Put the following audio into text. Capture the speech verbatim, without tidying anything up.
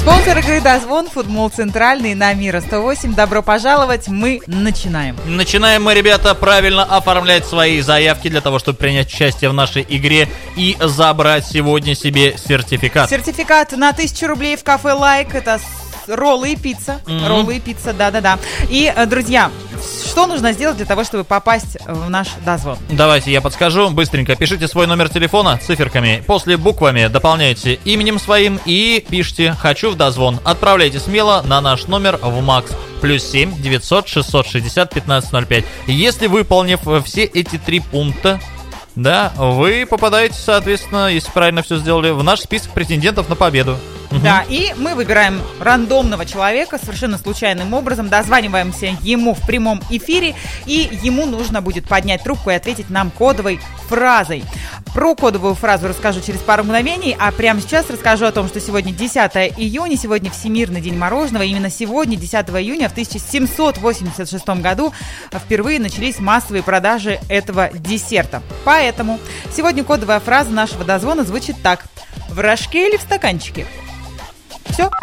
Спонсор игры «Дозвон», футбол центральный на Мира сто восемь. Добро пожаловать, мы начинаем. Начинаем мы, ребята, правильно оформлять свои заявки для того, чтобы принять участие в нашей игре и забрать сегодня себе сертификат. Сертификат на тысячу рублей в кафе «Лайк». Это роллы и пицца. Mm-hmm. Роллы и пицца, да-да-да. И, друзья, что нужно сделать для того, чтобы попасть в наш дозвон? Давайте я подскажу. Быстренько пишите свой номер телефона циферками. После буквами дополняйте именем своим и пишите «Хочу в дозвон». Отправляйте смело на наш номер в МАКС. Плюс семь девятьсот шестьсот шестьдесят пятнадцать ноль пять. Если выполнив все эти три пункта, да, вы попадаете, соответственно, если правильно все сделали, в наш список претендентов на победу. Да, угу. И мы выбираем рандомного человека совершенно случайным образом, дозваниваемся ему в прямом эфире, и ему нужно будет поднять трубку и ответить нам кодовой фразой. Про кодовую фразу расскажу через пару мгновений, а прямо сейчас расскажу о том, что сегодня десятое июня, сегодня Всемирный день мороженого. Именно сегодня, десятого июня, в тысяча семьсот восемьдесят шестом году впервые начались массовые продажи этого десерта. Поэтому сегодня кодовая фраза нашего дозвона звучит так: в рожке или в стаканчике? Все.